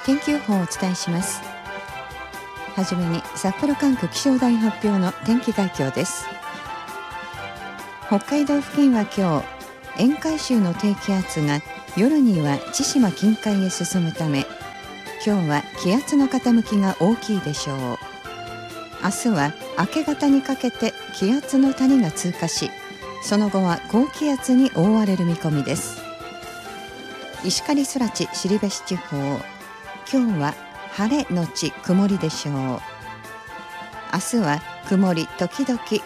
天気予報をお伝えします。はじめに札幌管区気象台発表の天気概況です。北海道付近は今日、沿海州の低気圧が夜には千島近海へ進むため、今日は気圧の傾きが大きいでしょう。明日は明け方にかけて気圧の谷が通過し、その後は高気圧に覆われる見込みです。石狩空知後志地方、今日は晴れのち曇りでしょう。明日は曇り時々